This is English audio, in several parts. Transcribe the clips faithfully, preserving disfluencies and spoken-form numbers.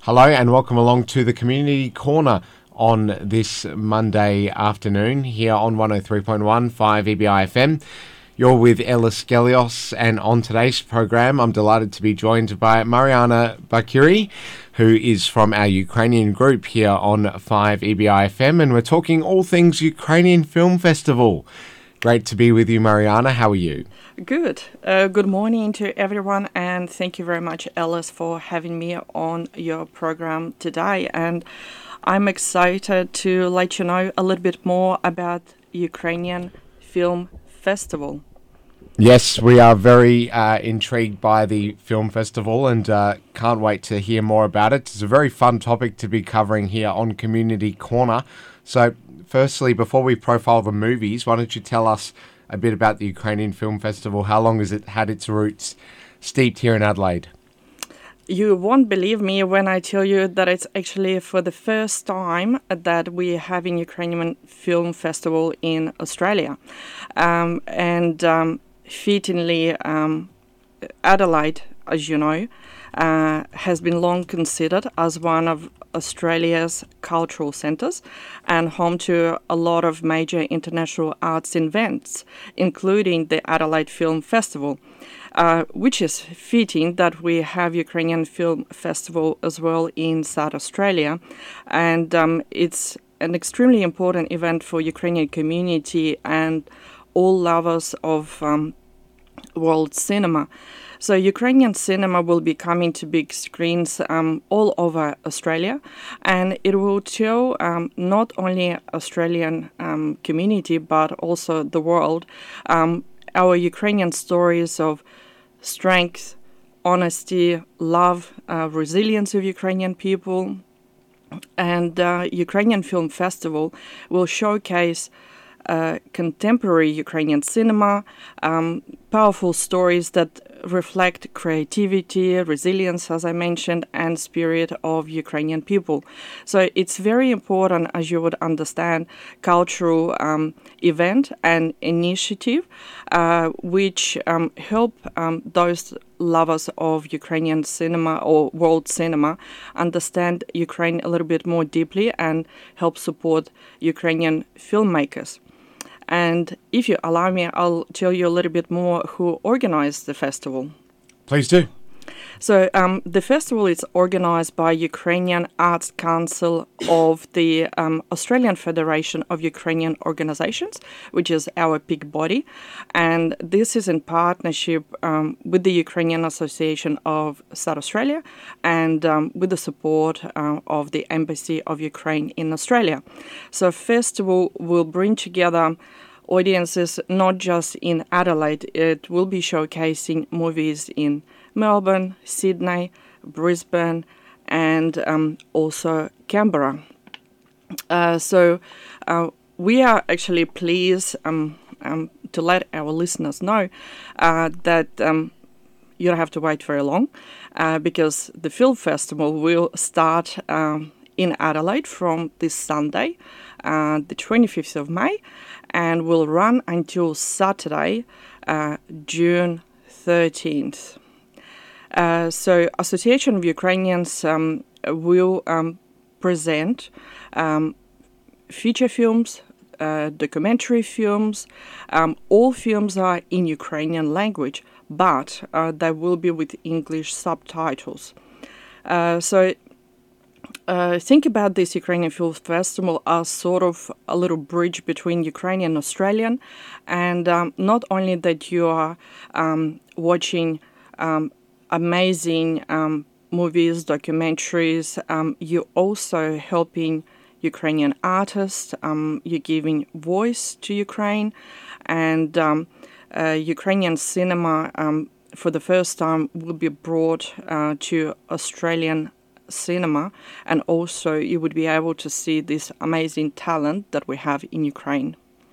Hello and welcome along to the Community Corner on this Monday afternoon here on one oh three point one five E B I F M. You're with Ellis Gelios, and on today's program I'm delighted to be joined by Mariana Bakiri, who is from our Ukrainian group here on five E B I F M, and we're talking all things Ukrainian Film Festival. Great to be with you, Mariana. How are you? Good. Uh, good morning to everyone, and thank you very much, Ellis, for having me on your program today. And I'm excited to let you know a little bit more about Ukrainian Film Festival. Yes, we are very uh, intrigued by the film festival and uh, can't wait to hear more about it. It's a very fun topic to be covering here on Community Corner. So, firstly, before we profile the movies, why don't you tell us a bit about the Ukrainian Film Festival? How long has it had its roots steeped here in Adelaide? You won't believe me when I tell you that it's actually for the first time that we're having Ukrainian Film Festival in Australia. Um, and um, fittingly, um, Adelaide, as you know, uh, has been long considered as one of Australia's cultural centres and home to a lot of major international arts events, including the Adelaide Film Festival, uh, which is fitting that we have Ukrainian Film Festival as well in South Australia. And um, it's an extremely important event for Ukrainian community and all lovers of um, world cinema. So Ukrainian cinema will be coming to big screens um, all over Australia, and it will show um, not only Australian um, community but also the world um, our Ukrainian stories of strength, honesty, love, uh, resilience of Ukrainian people. And uh, Ukrainian Film Festival will showcase uh, contemporary Ukrainian cinema, um, powerful stories that reflect creativity, resilience, as I mentioned, and spirit of Ukrainian people. So it's very important, as you would understand, cultural um, event and initiative, uh, which um, help um, those lovers of Ukrainian cinema or world cinema understand Ukraine a little bit more deeply and help support Ukrainian filmmakers. And if you allow me, I'll tell you a little bit more who organized the festival. Please do. So um, the festival is organized by Ukrainian Arts Council of the um, Australian Federation of Ukrainian Organizations, which is our big body. And this is in partnership um, with the Ukrainian Association of South Australia and um, with the support uh, of the Embassy of Ukraine in Australia. So festival will bring together audiences not just in Adelaide. It will be showcasing movies in Melbourne, Sydney, Brisbane, and um, also Canberra. Uh, so uh, we are actually pleased um, um, to let our listeners know uh, that um, you don't have to wait very long uh, because the film festival will start um, in Adelaide from this Sunday, uh, the twenty-fifth of May, and will run until Saturday, uh, June thirteenth. Uh, so Association of Ukrainians um, will um, present um, feature films, uh, documentary films. Um, all films are in Ukrainian language, but uh, they will be with English subtitles. Uh, so uh, think about this Ukrainian Film Festival as sort of a little bridge between Ukrainian and Australian, and um, not only that you are um, watching um, amazing um, movies, documentaries, um, you're also helping Ukrainian artists, um, you're giving voice to Ukraine, and um, uh, Ukrainian cinema um, for the first time will be brought uh, to Australian cinema, and also you would be able to see this amazing talent that we have in Ukraine.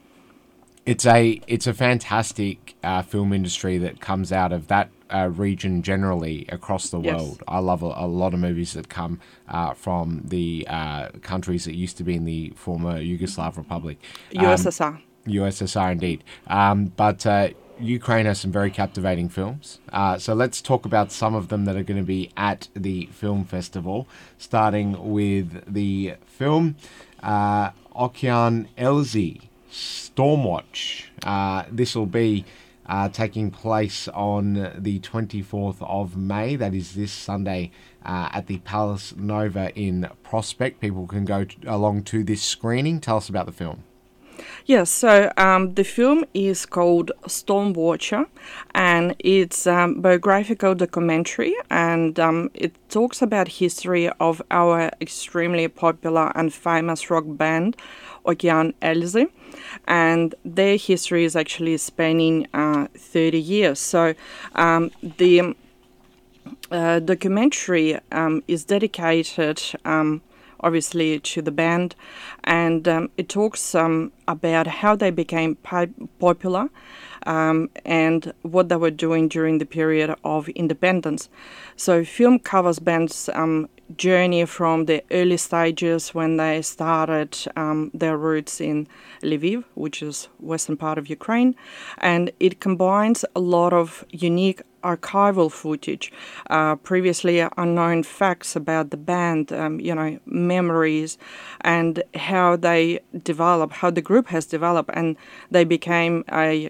It's a it's a fantastic uh, film industry that comes out of that uh, region generally across the Yes. world. I love a, a lot of movies that come uh, from the uh, countries that used to be in the former Yugoslav Republic. Um, U S S R. U S S R indeed. Um, but uh, Ukraine has some very captivating films. Uh, so let's talk about some of them that are going to be at the film festival, starting with the film uh, Okean Elzy, Stormwatch. Uh, this will be uh, taking place on the twenty-fourth of May. That is this Sunday uh, at the Palace Nova in Prospect. People can go t- along to this screening. Tell us about the film. Yes, so um, the film is called Stormwatcher, and it's a um, biographical documentary, and um, it talks about history of our extremely popular and famous rock band, Okean Elzy, and their history is actually spanning uh, thirty years. So um, the uh, documentary um, is dedicated um, obviously to the band, and um, it talks um, about how they became pi- popular um, and what they were doing during the period of independence. So film covers band's um, journey from the early stages when they started um, their roots in Lviv, which is western part of Ukraine, and it combines a lot of unique archival footage, uh, previously unknown facts about the band, um, you know, memories, and how they develop, how the group has developed, and they became a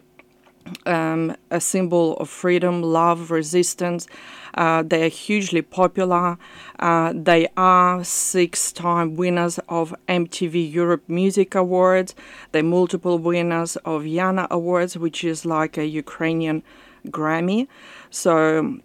um, a symbol of freedom, love, resistance. Uh, they are hugely popular. Uh, they are six-time winners of M T V Europe Music Awards. They're multiple winners of Yana Awards, which is like a Ukrainian Grammy. So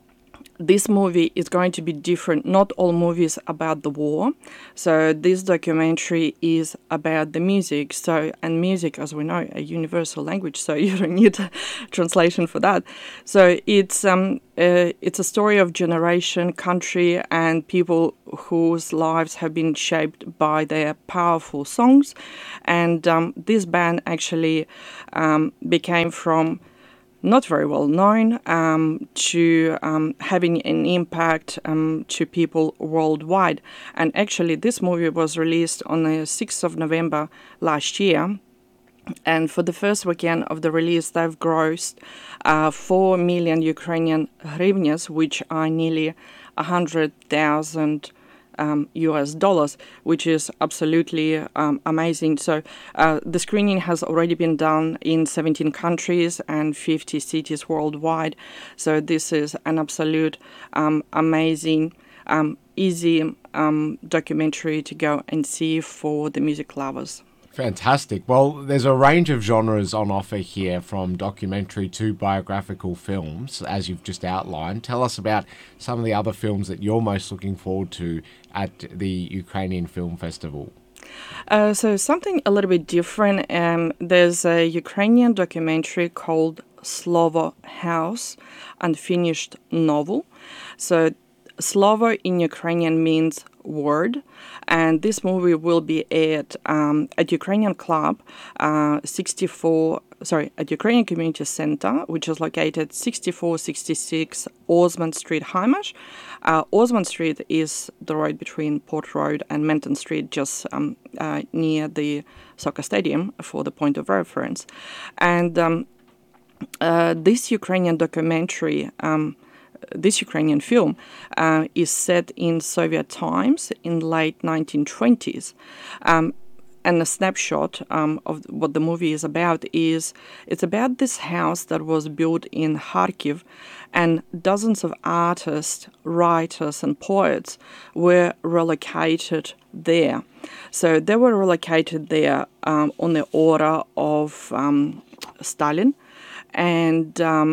this movie is going to be different. Not all movies about the war. So this documentary is about the music. So, and music, as we know, a universal language. So you don't need a translation for that. So it's um uh, it's a story of generation, country, and people whose lives have been shaped by their powerful songs. And um, this band actually um, became from not very well known um, to um, having an impact um, to people worldwide. And actually, this movie was released on the sixth of November last year. And for the first weekend of the release, they've grossed uh, four million Ukrainian hryvnias, which are nearly one hundred thousand Um, U S dollars, which is absolutely um, amazing. So uh, the screening has already been done in seventeen countries and fifty cities worldwide. So this is an absolute um, amazing, um, easy um, documentary to go and see for the music lovers. Fantastic. Well, there's a range of genres on offer here, from documentary to biographical films, as you've just outlined. Tell us about some of the other films that you're most looking forward to at the Ukrainian Film Festival. Uh, so something a little bit different. Um, there's a Ukrainian documentary called Slovo House, Unfinished Novel. So Slovo in Ukrainian means word, and this movie will be aired um, at Ukrainian Club, uh, sixty-four, sorry, at Ukrainian Community Center, which is located sixty-four sixty-six Osmond Street, Haimash. Uh, Osmond Street is the road between Port Road and Menton Street, just um, uh, near the soccer stadium for the point of reference. And um, uh, this Ukrainian documentary um, This Ukrainian film uh, is set in Soviet times in late nineteen twenties. Um, and a snapshot um, of what the movie is about is it's about this house that was built in Kharkiv, and dozens of artists, writers, and poets were relocated there. So they were relocated there um, on the order of um, Stalin, and um,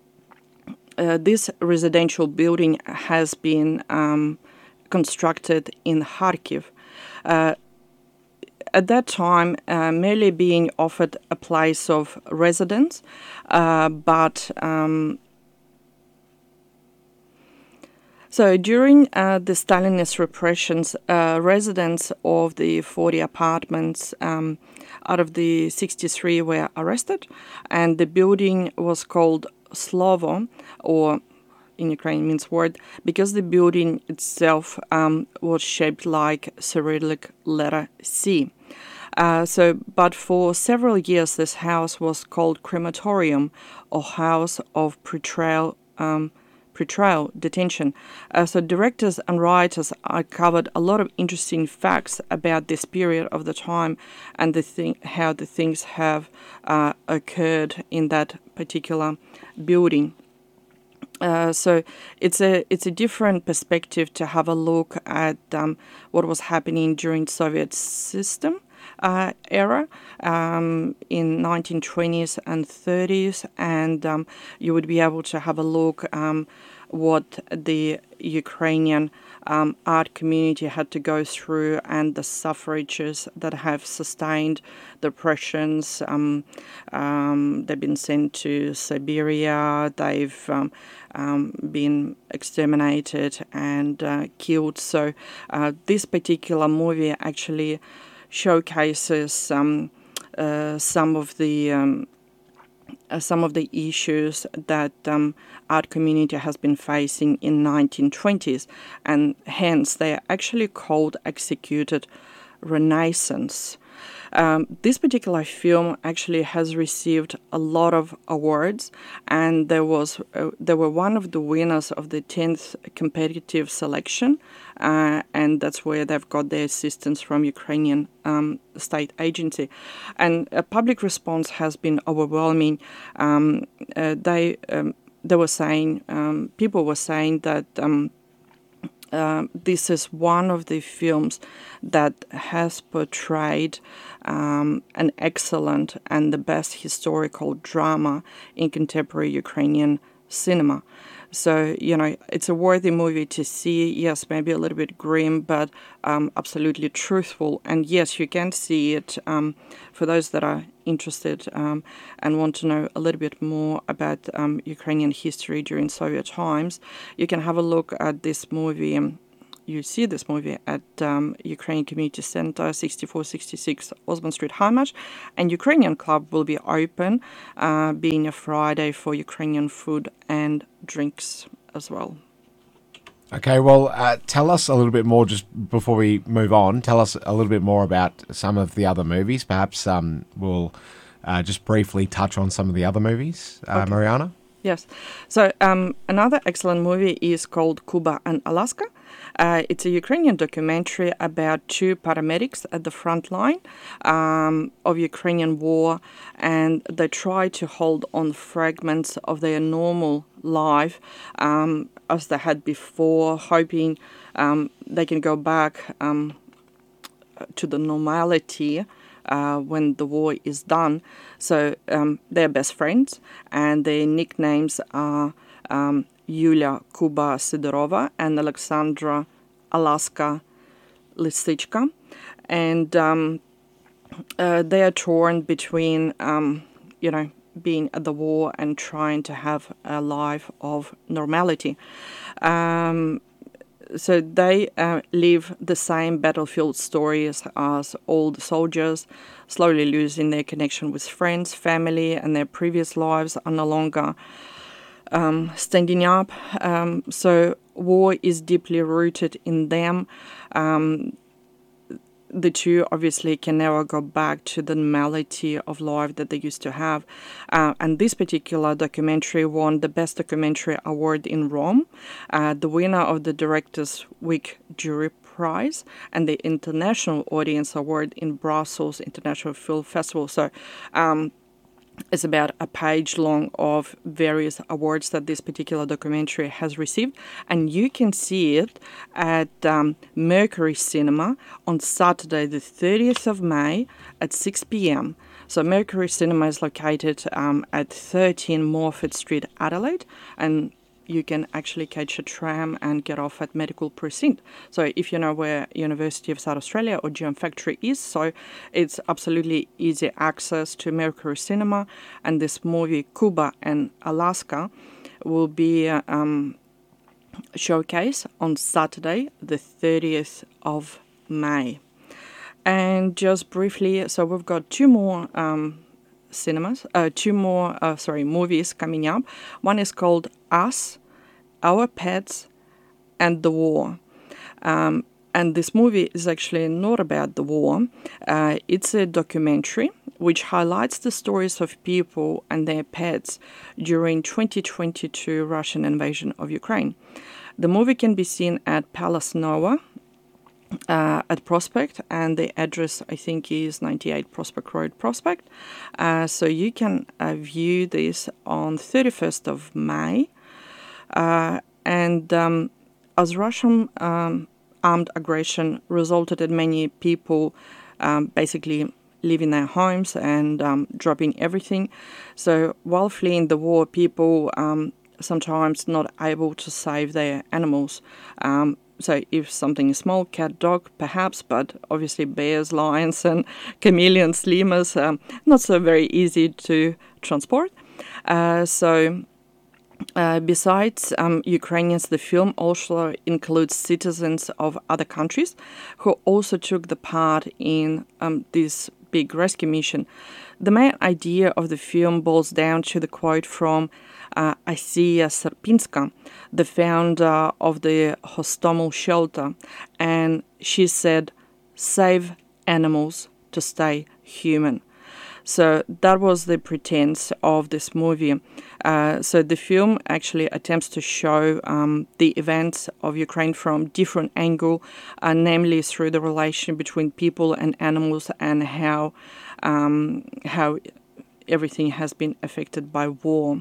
Uh, this residential building has been um, constructed in Kharkiv. Uh, at that time, uh, merely being offered a place of residence, uh, but um, so during uh, the Stalinist repressions, uh, residents of the forty apartments um, out of the sixty-three were arrested, and the building was called Slovo, or in Ukrainian means word, because the building itself um, was shaped like Cyrillic letter C. Uh, so, but for several years, this house was called crematorium or house of pretrial um, pretrial detention. Uh, so, directors and writers uncovered a lot of interesting facts about this period of the time and the thing, how the things have uh, occurred in that particular building. Uh, so it's a it's a different perspective to have a look at um, what was happening during Soviet system uh, era um, in nineteen twenties and thirties, and um, you would be able to have a look um, what the Ukrainian um, art community had to go through and the suffrages that have sustained the oppressions. Um, um, they've been sent to Siberia. They've um, um, been exterminated and uh, killed. So uh, this particular movie actually showcases um, uh, some of the um, uh, some of the issues that um, art community has been facing in nineteen twenties, and hence they are actually called executed Renaissance. Um, this particular film actually has received a lot of awards, and there was uh, they were one of the winners of the tenth competitive selection, uh, and that's where they've got their assistance from Ukrainian um, state agency. And a public response has been overwhelming. Um, uh, they um, they were saying um, people were saying that. Um, Uh, this is one of the films that has portrayed um, an excellent and the best historical drama in contemporary Ukrainian cinema. So, you know, it's a worthy movie to see. Yes, maybe a little bit grim, but um, absolutely truthful. And yes, you can see it um, for those that are interested um, and want to know a little bit more about um, Ukrainian history during Soviet times. You can have a look at this movie. Um, you see this movie at um, Ukrainian Community Center, sixty-four sixty-six Osman Street, Haimash, and Ukrainian Club will be open, uh, being a Friday for Ukrainian food and drinks as well. Okay, well, uh, tell us a little bit more, just before we move on, tell us a little bit more about some of the other movies. Perhaps um, we'll uh, just briefly touch on some of the other movies, uh, Okay. Mariana. Yes. So um, another excellent movie is called Cuba and Alaska. Uh, it's a Ukrainian documentary about two paramedics at the front line um, of Ukrainian war, and they try to hold on fragments of their normal life um, as they had before, hoping um, they can go back um, to the normality Uh, when the war is done. So um, they're best friends, and their nicknames are um, Yulia Kuba Sidorova and Alexandra Alaska Listichka. And um, uh, they are torn between, um, you know, being at the war and trying to have a life of normality. Um, So they uh, live the same battlefield stories as all the soldiers, slowly losing their connection with friends, family, and their previous lives are no longer um, standing up. Um, so war is deeply rooted in them. Um, the two obviously can never go back to the normality of life that they used to have. Uh, and this particular documentary won the Best Documentary Award in Rome, uh, the winner of the Directors' Week Jury Prize, and the International Audience Award in Brussels International Film Festival. So um, it's about a page long of various awards that this particular documentary has received, and you can see it at um, Mercury Cinema on Saturday the thirtieth of May at six p.m. So Mercury Cinema is located um, at thirteen Morford Street, Adelaide, and you can actually catch a tram and get off at Medical Precinct. So if you know where University of South Australia or G M Factory is, so it's absolutely easy access to Mercury Cinema, and this movie Cuba and Alaska will be uh, um, showcased on Saturday the thirtieth of May. And just briefly, so we've got two more um, cinemas, uh, two more, uh, sorry, movies coming up. One is called Us, Our Pets, and the War. Um, and this movie is actually not about the war. Uh, it's a documentary which highlights the stories of people and their pets during twenty twenty-two Russian invasion of Ukraine. The movie can be seen at Palace Nova uh, at Prospect, and the address I think is ninety-eight Prospect Road, Prospect. Uh, so you can uh, view this on thirty-first of May. Uh, and um, as Russian um, armed aggression resulted in many people um, basically leaving their homes and um, dropping everything. So while fleeing the war, people um, sometimes not able to save their animals. Um, so if something is small, cat, dog, perhaps, but obviously bears, lions, and chameleons, lemurs, um, not so very easy to transport. Uh, so Uh, besides um, Ukrainians, the film also includes citizens of other countries who also took the part in um, this big rescue mission. The main idea of the film boils down to the quote from uh, Asiya Serpinska, the founder of the Hostomel shelter, and she said, "Save animals to stay human." So that was the pretense of this movie. Uh, so the film actually attempts to show um, the events of Ukraine from different angle, uh, namely through the relation between people and animals and how um, how everything has been affected by war.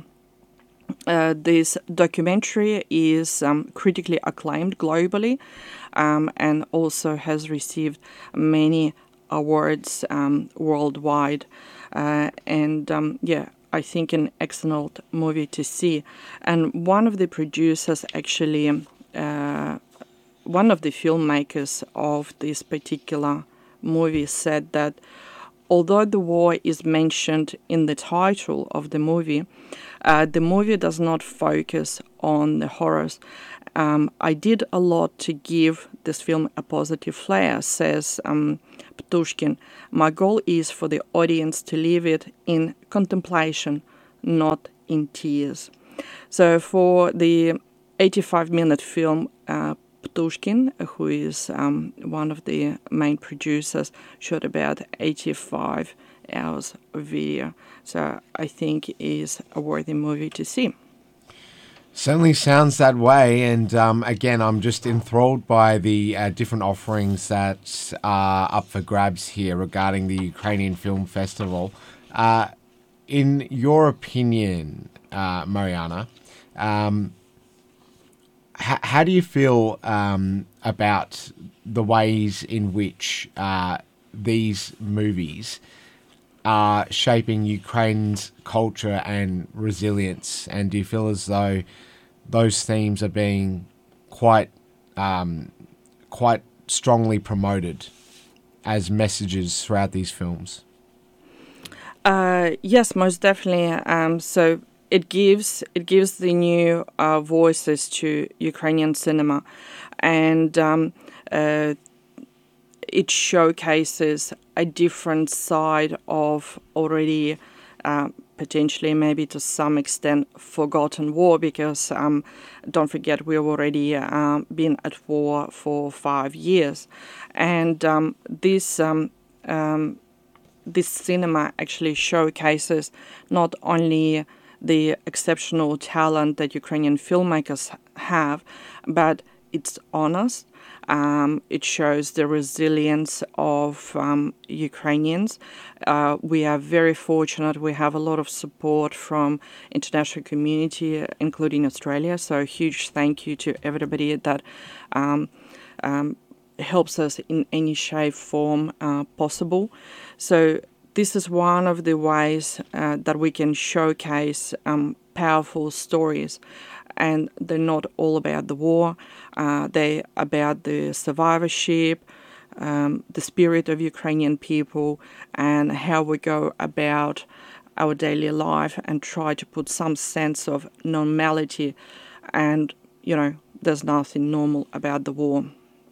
Uh, this documentary is um, critically acclaimed globally um, and also has received many awards um, worldwide. Uh, and um, yeah, I think an excellent movie to see. And one of the producers actually, uh, one of the filmmakers of this particular movie said that although the war is mentioned in the title of the movie, uh, the movie does not focus on the horrors. Um, I did a lot to give this film a positive flair, says um, Ptushkin. My goal is for the audience to leave it in contemplation, not in tears. So for the eighty-five minute film, uh, Ptushkin, who is um, one of the main producers, shot about eighty-five hours of video. So I think is a worthy movie to see. Certainly sounds that way, and um, again, I'm just enthralled by the uh, different offerings that are up for grabs here regarding the Ukrainian Film Festival. Uh, in your opinion, uh, Mariana, um, h- how do you feel um, about the ways in which uh, these movies are shaping Ukraine's culture and resilience? And do you feel as though those themes are being quite um, quite strongly promoted as messages throughout these films? Uh, yes, most definitely. Um, so it gives it gives the new uh, voices to Ukrainian cinema, and um, uh, it showcases a different side of already uh, potentially maybe to some extent forgotten war, because um, don't forget we've already uh, been at war for five years, and um, this um, um, this cinema actually showcases not only the exceptional talent that Ukrainian filmmakers have, but it's honest. Um, it shows the resilience of um, Ukrainians. Uh, we are very fortunate. We have a lot of support from international community, including Australia. So a huge thank you to everybody that um, um, helps us in any shape, form uh, possible. So this is one of the ways uh, that we can showcase um, powerful stories. And they're not all about the war. Uh, they're about the survivorship, um, the spirit of Ukrainian people, and how we go about our daily life and try to put some sense of normality. And, you know, there's nothing normal about the war.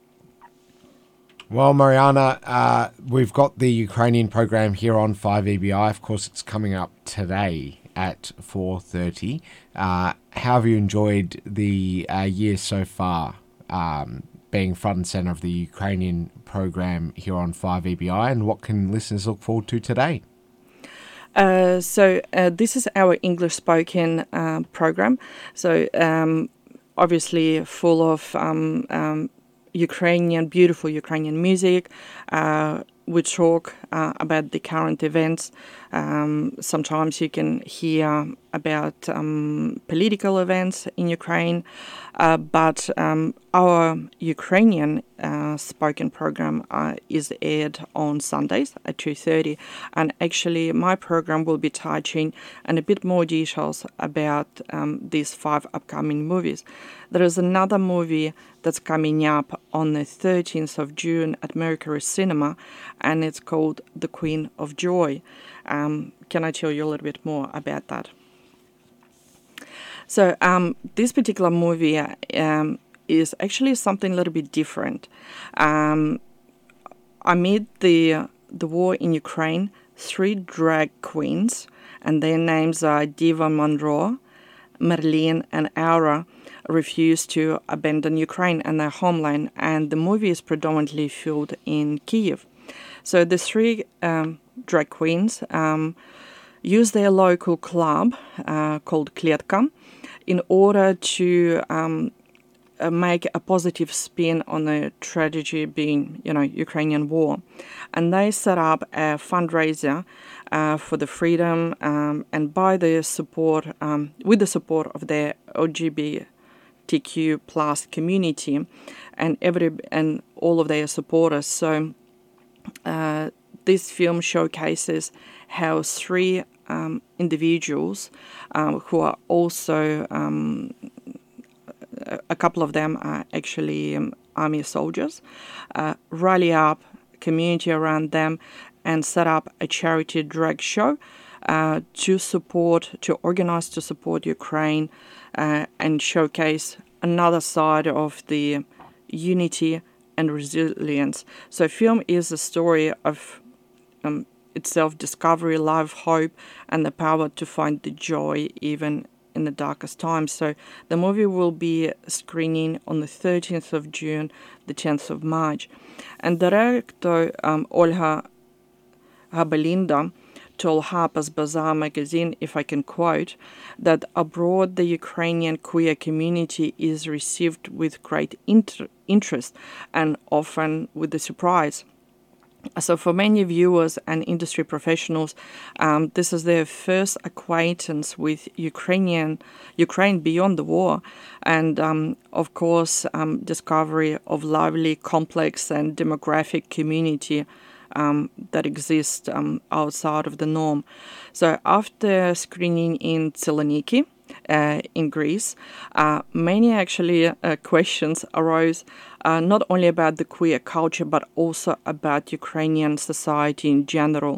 Well, Mariana, uh, we've got the Ukrainian program here on five E B I. Of course, it's coming up today at four thirty. Uh, how have you enjoyed the uh, year so far? Um, being front and center of the Ukrainian program here on five E B I, and what can listeners look forward to today? Uh, so uh, this is our English spoken uh, program. So um, obviously full of um, um, Ukrainian, beautiful Ukrainian music. Uh, we talk uh, about the current events. Um, sometimes you can hear about um, political events in Ukraine, uh, but um, our Ukrainian uh, spoken program uh, is aired on Sundays at two thirty, and actually my program will be touching on a bit more details about um, these five upcoming movies. There is another movie that's coming up on the thirteenth of June at Mercury Cinema, and it's called The Queen of Joy. Um, can I tell you a little bit more about that? So um, this particular movie um, is actually something a little bit different. Um, amid the the war in Ukraine, three drag queens, and their names are Diva Monroe, Merlin, and Aura, refuse to abandon Ukraine and their homeland, and the movie is predominantly filmed in Kiev. So the three um, drag queens um, use their local club uh, called Kletka in order to um, uh, make a positive spin on the tragedy being, you know, Ukrainian war. And they set up a fundraiser uh, for the freedom um, and by the support, um, with the support of their L G B T Q plus community and every and all of their supporters. So uh, this film showcases how three um, individuals um, who are also um, a couple of them are actually um, army soldiers, uh, rally up community around them and set up a charity drag show uh, to support, to organize to support Ukraine uh, and showcase another side of the unity and resilience. So film is a story of um, itself, discovery, love, hope, and the power to find the joy even in the darkest times. So the movie will be screening on the thirteenth of June, the tenth of March. And director um, Olga Habelinda told Harper's Bazaar magazine, if I can quote, that abroad the Ukrainian queer community is received with great inter- interest and often with a surprise. So for many viewers and industry professionals, um, this is their first acquaintance with Ukrainian Ukraine beyond the war, and um, of course, um, discovery of lively, complex, and demographic community um, that exists um, outside of the norm. So after screening in Thessaloniki, Uh, in Greece, uh, many actually uh, questions arose uh, not only about the queer culture but also about Ukrainian society in general.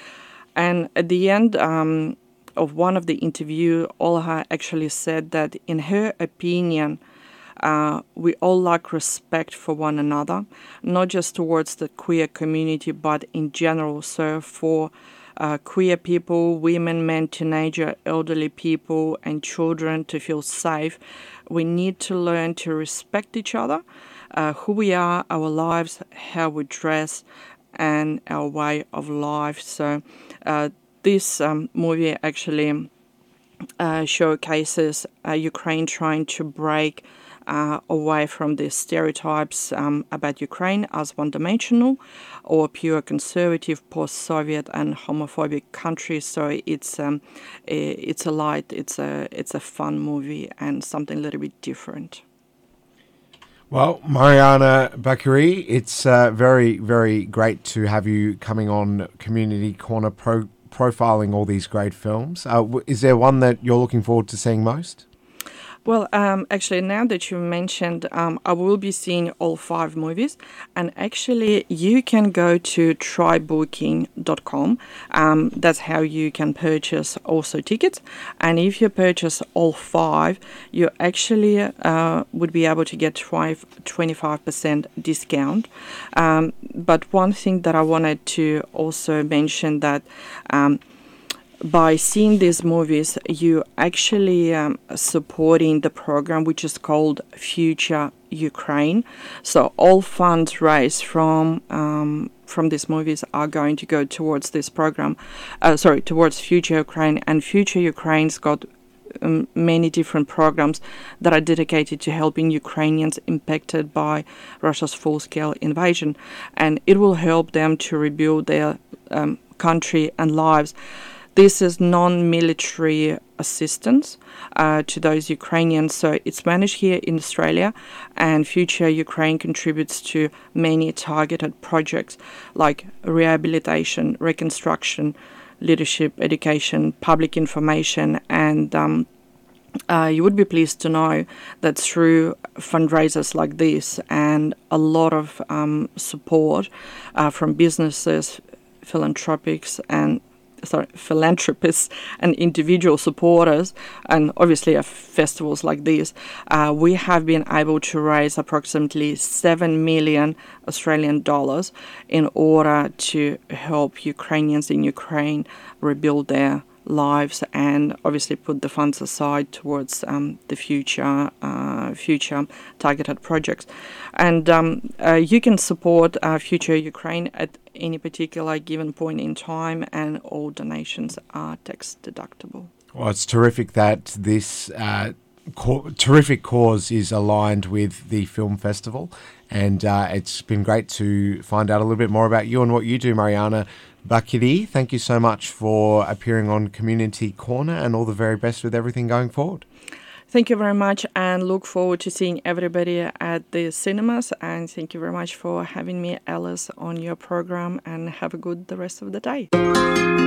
And at the end um, of one of the interview, Olga actually said that in her opinion, uh, we all lack respect for one another, not just towards the queer community but in general. So for Uh, queer people, women, men, teenager, elderly people, and children to feel safe, we need to learn to respect each other, uh, who we are, our lives, how we dress, and our way of life. So uh, this um, movie actually uh, showcases uh, Ukraine trying to break Uh, away from the stereotypes um, about Ukraine as one-dimensional or pure conservative, post-Soviet and homophobic country. So it's um, it's a light, it's a it's a fun movie and something a little bit different. Well, Mariana Bakary, it's uh, very, very great to have you coming on Community Corner pro- profiling all these great films. Uh, is there one that you're looking forward to seeing most? Well, um, actually, now that you mentioned, um, I will be seeing all five movies, and actually, you can go to try booking dot com. Um, that's how you can purchase also tickets, and if you purchase all five, you actually uh, would be able to get twenty-five percent discount. Um, but one thing that I wanted to also mention that um, by seeing these movies, you actually um, supporting the program which is called Future Ukraine. So all funds raised from um, from these movies are going to go towards this program. Uh, sorry, towards Future Ukraine, and Future Ukraine's got um, many different programs that are dedicated to helping Ukrainians impacted by Russia's full-scale invasion, and it will help them to rebuild their um, country and lives. This is non-military assistance uh, to those Ukrainians. So it's managed here in Australia, and Future Ukraine contributes to many targeted projects like rehabilitation, reconstruction, leadership, education, public information, and um, uh, you would be pleased to know that through fundraisers like this and a lot of um, support uh, from businesses, philanthropics, and sorry, philanthropists and individual supporters, and obviously at festivals like this, uh, we have been able to raise approximately seven million Australian dollars in order to help Ukrainians in Ukraine rebuild their lives and obviously put the funds aside towards um, the future uh, future targeted projects. And um, uh, you can support uh, Future Ukraine at any particular given point in time, and all donations are tax deductible. Well, it's terrific that this uh, co- terrific cause is aligned with the film festival, and uh, it's been great to find out a little bit more about you and what you do, Mariana Bakiri. Thank you so much for appearing on Community Corner, and all the very best with everything going forward. Thank you very much, and look forward to seeing everybody at the cinemas. And thank you very much for having me, Alice, on your program, and have a good the rest of the day.